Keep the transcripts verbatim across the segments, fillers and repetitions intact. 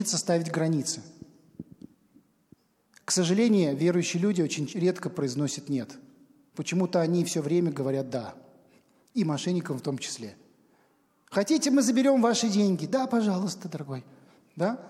ставить границы. К сожалению, верующие люди очень редко произносят «нет». Почему-то они все время говорят «да». И мошенникам в том числе. Хотите, мы заберем ваши деньги? Да, пожалуйста, дорогой. Да?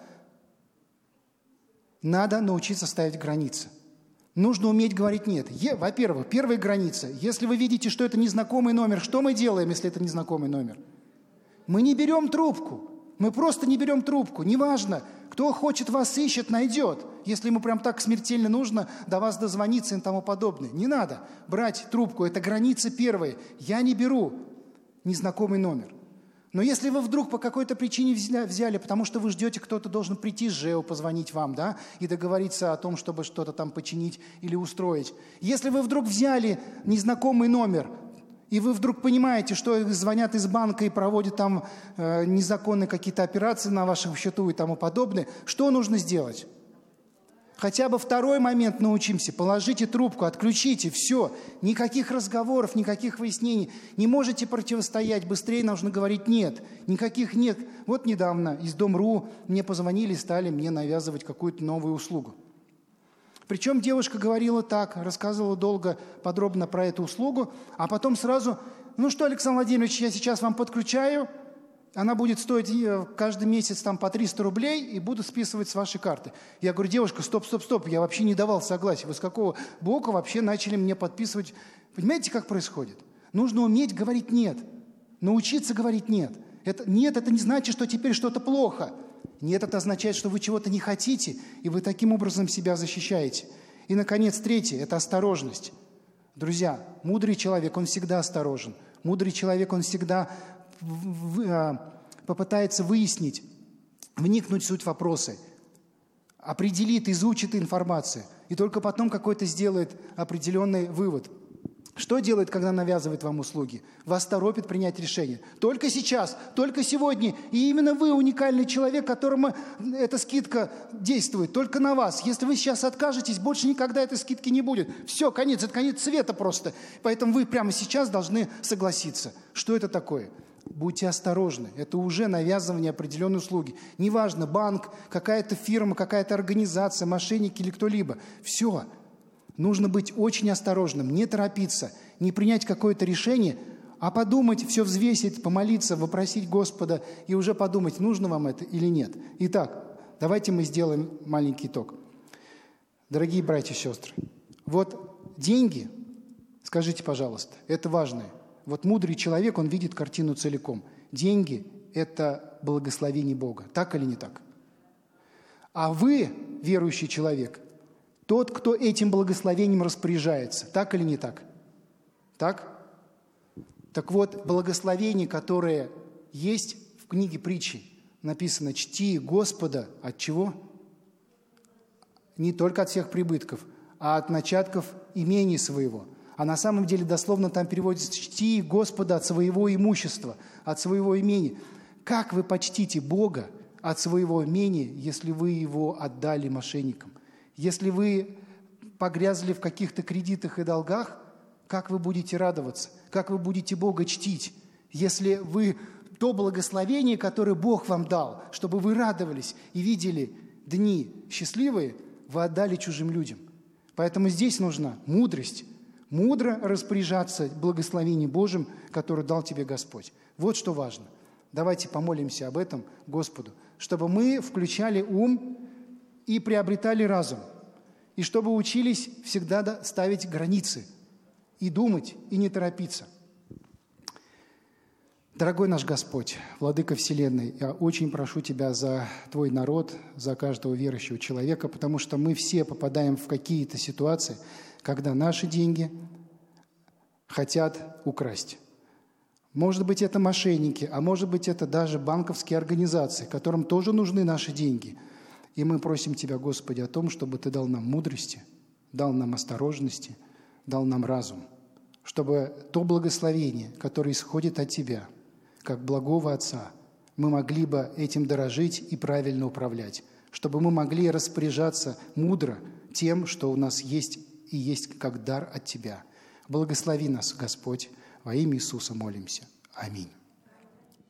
Надо научиться ставить границы. Нужно уметь говорить «нет». Е, во-первых, первая граница. Если вы видите, что это незнакомый номер, что мы делаем, если это незнакомый номер? Мы не берем трубку. Мы просто не берем трубку. Неважно, кто хочет вас ищет, найдет. Если ему прям так смертельно нужно до вас дозвониться и тому подобное. Не надо брать трубку. Это граница первая. Я не беру незнакомый номер. Но если вы вдруг по какой-то причине взяли, потому что вы ждете, кто-то должен прийти с ЖЭО, позвонить вам, да, и договориться о том, чтобы что-то там починить или устроить. Если вы вдруг взяли незнакомый номер, и вы вдруг понимаете, что звонят из банка и проводят там э, незаконные какие-то операции на вашем счету и тому подобное, что нужно сделать? Хотя бы второй момент научимся. Положите трубку, отключите, все. Никаких разговоров, никаких выяснений. Не можете противостоять, быстрее нужно говорить «нет». Никаких «нет». Вот недавно из Дом.ру мне позвонили и стали мне навязывать какую-то новую услугу. Причем девушка говорила так, рассказывала долго, подробно про эту услугу, а потом сразу: «Ну что, Александр Владимирович, я сейчас вам подключаю». Она будет стоить каждый месяц там по триста рублей и буду списывать с вашей карты. Я говорю: девушка, стоп, стоп, стоп, я вообще не давал согласия. Вы с какого бока вообще начали мне подписывать? Понимаете, как происходит? Нужно уметь говорить «нет». Научиться говорить «нет». Это, «нет» — это не значит, что теперь что-то плохо. «Нет» — это означает, что вы чего-то не хотите, и вы таким образом себя защищаете. И, наконец, третье — это осторожность. Друзья, мудрый человек, он всегда осторожен. Мудрый человек, он всегда попытается выяснить, вникнуть в суть вопроса, определит, изучит информацию, и только потом какой-то сделает определенный вывод. Что делает, когда навязывает вам услуги? Вас торопит принять решение. Только сейчас, только сегодня, и именно вы уникальный человек, которому эта скидка действует, только на вас. Если вы сейчас откажетесь, больше никогда этой скидки не будет. Все, конец, это конец света просто. Поэтому вы прямо сейчас должны согласиться. Что это такое? Будьте осторожны. Это уже навязывание определенной услуги. Неважно, банк, какая-то фирма, какая-то организация, мошенники или кто-либо. Все. Нужно быть очень осторожным, не торопиться, не принять какое-то решение, а подумать, все взвесить, помолиться, вопросить Господа и уже подумать, нужно вам это или нет. Итак, давайте мы сделаем маленький итог. Дорогие братья и сестры, вот деньги, скажите, пожалуйста, это важное. Вот мудрый человек, он видит картину целиком. Деньги – это благословение Бога. Так или не так? А вы, верующий человек, тот, кто этим благословением распоряжается. Так или не так? Так? Так вот, благословение, которое есть в книге притчи, написано: «Чти Господа» от чего? Не только от всех прибытков, а от начатков имени своего. А на самом деле дословно там переводится: «Чти Господа от своего имущества, от своего имения». Как вы почтите Бога от своего имения, если вы его отдали мошенникам? Если вы погрязли в каких-то кредитах и долгах, как вы будете радоваться? Как вы будете Бога чтить, если вы то благословение, которое Бог вам дал, чтобы вы радовались и видели дни счастливые, вы отдали чужим людям? Поэтому здесь нужна мудрость. Мудро распоряжаться благословением Божьим, которое дал тебе Господь. Вот что важно. Давайте помолимся об этом Господу, чтобы мы включали ум и приобретали разум, и чтобы учились всегда ставить границы, и думать, и не торопиться. Дорогой наш Господь, Владыка Вселенной, я очень прошу Тебя за Твой народ, за каждого верующего человека, потому что мы все попадаем в какие-то ситуации, когда наши деньги хотят украсть. Может быть, это мошенники, а может быть, это даже банковские организации, которым тоже нужны наши деньги. И мы просим Тебя, Господи, о том, чтобы Ты дал нам мудрости, дал нам осторожности, дал нам разум, чтобы то благословение, которое исходит от Тебя, как благого Отца, мы могли бы этим дорожить и правильно управлять, чтобы мы могли распоряжаться мудро тем, что у нас есть и есть как дар от Тебя. Благослови нас, Господь, во имя Иисуса молимся. Аминь.